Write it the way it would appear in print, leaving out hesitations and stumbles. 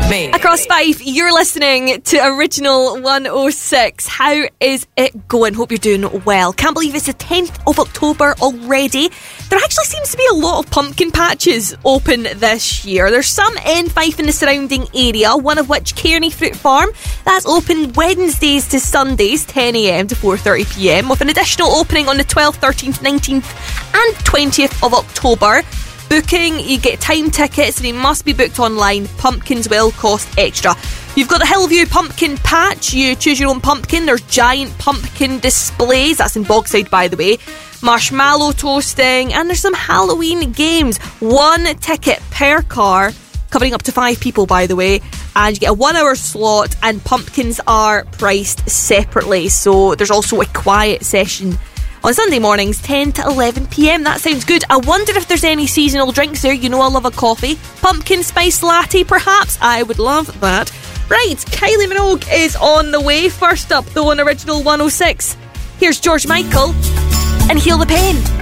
Me. Across Fife, you're listening to Original 106. How is it going? Hope you're doing well. Can't believe it's the 10th of October already. There actually seems to be a lot of pumpkin patches open this year. There's some in Fife and the surrounding area, one of which, Cairney Fruit Farm, that's open Wednesdays to Sundays, 10am to 4:30pm, with an additional opening on the 12th, 13th, 19th and 20th of October. Booking, you get time tickets, and they must be booked online. Pumpkins will cost extra. You've got the Hillview Pumpkin Patch. You choose your own pumpkin. There's giant pumpkin displays. That's in Bogside, by the way. Marshmallow toasting, and there's some Halloween games. 1 ticket per car, covering up to 5 people, by the way. And you get a 1 hour slot, and pumpkins are priced separately. So there's also a quiet session on Sunday mornings, 10 to 11pm. That sounds good. I wonder if there's any seasonal drinks there. You know I love a coffee. Pumpkin spice latte, perhaps? I would love that. Right, Kylie Minogue is on the way. First up, though, on Original 106, here's George Michael and Heal the Pain.